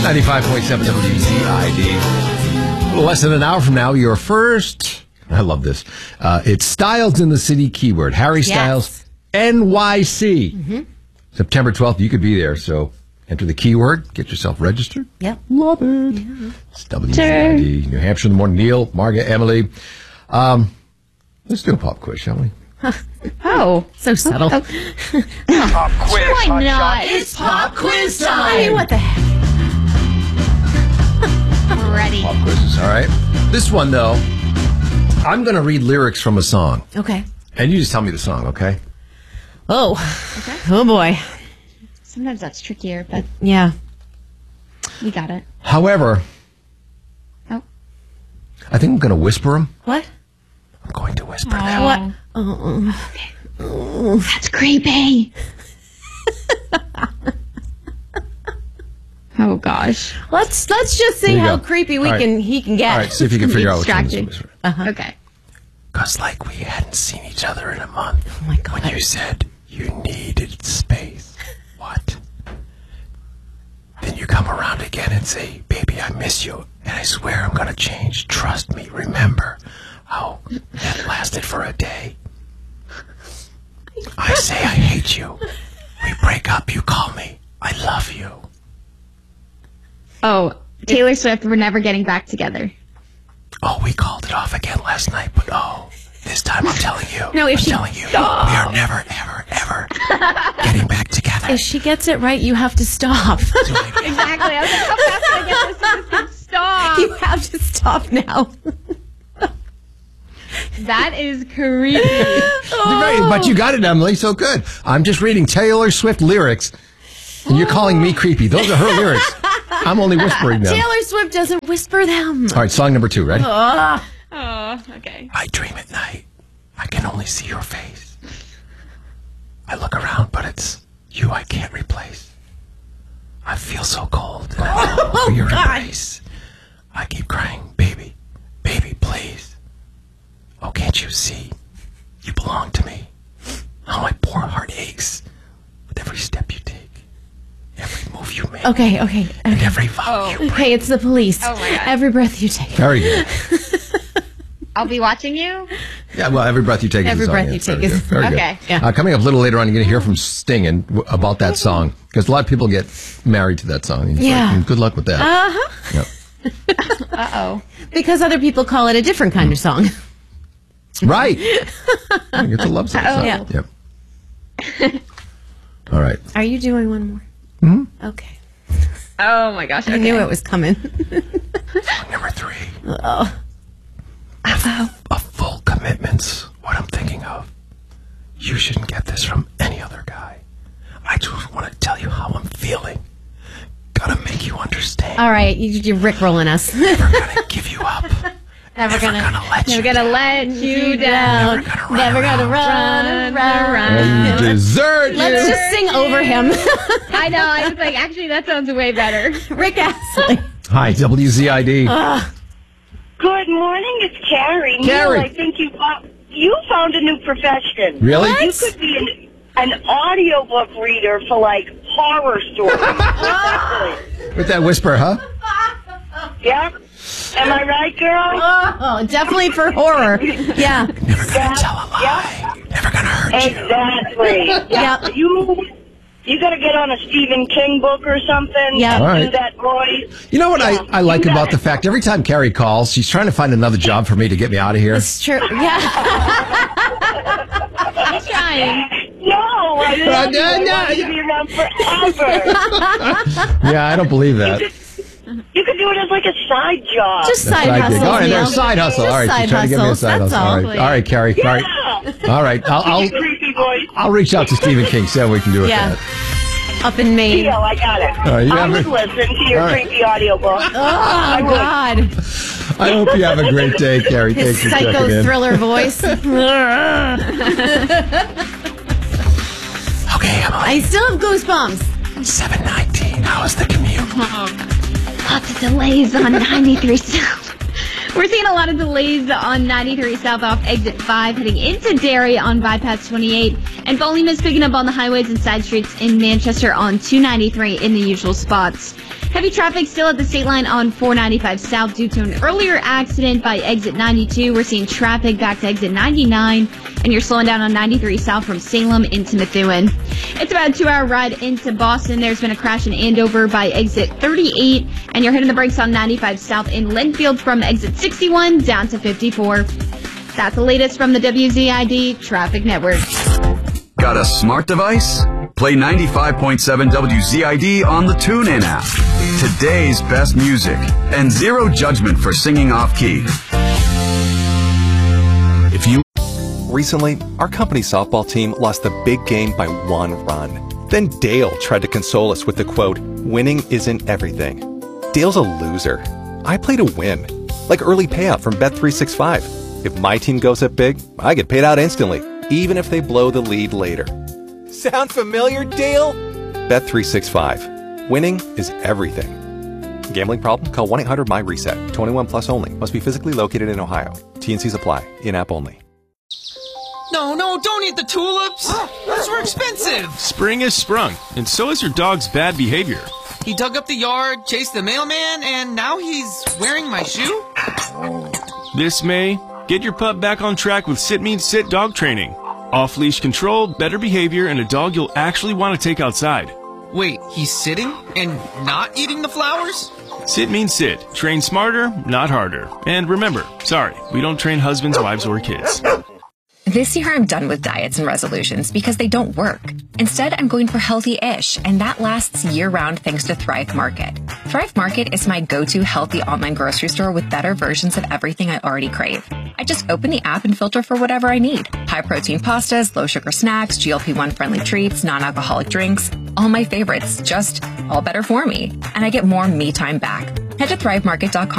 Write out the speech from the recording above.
95.7 WZID. Less than an hour from now, your first, I love this, it's Styles in the City keyword. Harry Styles, NYC. Mm-hmm. September 12th, you could be there, so enter the keyword, get yourself registered. Yep. Love it. Yeah. It's WZID, New Hampshire in the morning. Neil, Marga, Emily. Let's do a pop quiz, shall we? Oh, so subtle. Pop quiz. Why not? It's pop quiz time. I mean, what the heck? I'm ready. Pop quizzes, all right. This one, though, I'm going to read lyrics from a song. Okay. And you just tell me the song, okay? Oh. Okay. Oh, boy. Sometimes that's trickier, but Yeah. we got it. However, Oh. I think I'm going to whisper them. What? I'm going to whisper them. What? Oh. That's creepy. Oh gosh. Let's just see There you how go. creepy All right. he can get. All right, see if you can figure out which one Distracted. this is. Okay. Because like we hadn't seen each other in a month. Oh my God. When you said you needed space. What? Then you come around again and say, baby, I miss you. And I swear I'm going to change. Trust me. Remember how that lasted for a day. I say I hate you. We break up. You call me. I love you. Oh, Taylor Swift, we're never getting back together. Oh, we called it off again last night, but this time I'm telling you. No, if I'm she- telling you, we are never, ever, ever getting back together. If she gets it right, you have to stop. Exactly. I was like, how fast did I get this? Stop. You have to stop now. That is creepy. But you got it, Emily, so good. I'm just reading Taylor Swift lyrics, and you're calling me creepy. Those are her lyrics. I'm only whispering them. Taylor Swift doesn't whisper them. All right, song number 2, ready? Oh, okay. I dream at night. I can only see your face. I look around, but it's you I can't replace. I feel so cold. And I long for your embrace. I keep crying, baby, baby, please. Oh, can't you see? You belong to me. How my poor heart aches with every step you take, every move you make, Okay. and every vow you break. Okay, it's the police. Oh, my God. Every breath you take. Very good. I'll be watching you. Yeah, well, every breath you take Every is a song. breath Yeah, you it's very take is- good. Very Okay. good. Yeah. Coming up a little later on, you're going to hear from Sting about that song, because a lot of people get married to that song. And it's Yeah. like, good luck with that. Uh-huh. Yep. Uh-oh. Because other people call it a different kind of song. Right. It's a love song. Yeah. Yep. All right. Are you doing one more? Mm-hmm. Okay. Oh my gosh. I knew it was coming. Song number 3. Uh-oh. A full commitment's what I'm thinking of. You shouldn't get this from any other guy. I just want to tell you how I'm feeling. Gotta make you understand. All right, you're rickrolling us. Never gonna give you up. Never gonna let you We're gonna down. let you down. Never gonna run. And desert Let's you. just sing over him. I know. I was like, actually, that sounds way better. Rick Astley. Hi, WZID. Good morning, it's Carrie. Carrie. Neil, I think you found a new profession. Really? You could be an audiobook reader for, like, horror stories. With that whisper, huh? Yep. Am I right, girl? Oh, definitely for horror. Yeah. Never gonna tell a lie. Never gonna hurt you. Exactly. Yep. You got to get on a Stephen King book or something. Yeah. All right. Do that voice. You know what I like You got about the it. fact every time Carrie calls, she's trying to find another job for me to get me out of here. It's true. Yeah. I'm trying. No, I love you. I want you to be around forever. Yeah, I don't believe that. You could do it as, like, a side job. Just side Side hustle. gig. All right, there's side hustle. Just All right, side she's trying to get me a hustles, side that's hustle. all. All right, Carrie. All right. Yeah. All right. You creepy voice. I'll reach out to Stephen King, see how we can do it. Yeah. Up in Maine. Deal, I got it. All right, you I have would a- listen to your All right. creepy audiobook. Oh, God. I hope you have a great day, Carrie. His Thanks for checking psycho in. thriller voice. Okay, Emily. I still have goosebumps. 7:19. How is the commute? Lots of delays on 93 South. We're seeing a lot of delays on 93 South off exit 5 heading into Derry on bypass 28 And volume is picking up on the highways and side streets in Manchester on 293 in the usual spots. Heavy traffic still at the state line on 495 south due to an earlier accident by exit 92. We're seeing traffic back to exit 99, and you're slowing down on 93 south from Salem into Methuen. It's about a 2-hour ride into Boston. There's been a crash in Andover by exit 38, and you're hitting the brakes on 95 south in Linfield from exit 61 down to 54. That's the latest from the WZID Traffic Network. Got a smart device? Play 95.7 WZID on the TuneIn app. Today's best music and zero judgment for singing off-key. Recently, our company's softball team lost the big game by 1 run. Then Dale tried to console us with the quote, "Winning isn't everything." Dale's a loser. I play to win. Like early payout from Bet365. If my team goes up big, I get paid out instantly, even if they blow the lead later. Sound familiar, Dale? Bet365. Winning is everything. Gambling problem? Call 1-800-MY-RESET. 21 plus only. Must be physically located in Ohio. T&Cs apply. In-app only. No, don't eat the tulips. Those were expensive. Spring has sprung, and so is your dog's bad behavior. He dug up the yard, chased the mailman, and now he's wearing my shoe? This May, get your pup back on track with Sit Means Sit dog training. Off-leash control, better behavior, and a dog you'll actually want to take outside. Wait, he's sitting and not eating the flowers? Sit means sit. Train smarter, not harder. And remember, sorry, we don't train husbands, wives, or kids. This year I'm done with diets and resolutions because they don't work. Instead, I'm going for healthy-ish, and that lasts year-round thanks to Thrive Market. Thrive Market is my go-to healthy online grocery store with better versions of everything I already crave. I just open the app and filter for whatever I need. High-protein pastas, low-sugar snacks, GLP-1 friendly treats, non-alcoholic drinks. All my favorites, just all better for me. And I get more me time back. Head to thrivemarket.com